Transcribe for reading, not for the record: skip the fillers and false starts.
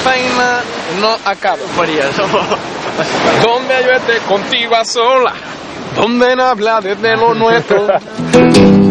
feina no acaba. María, somos... Donde yo esté contigo a sola, donde no habla desde lo nuestro.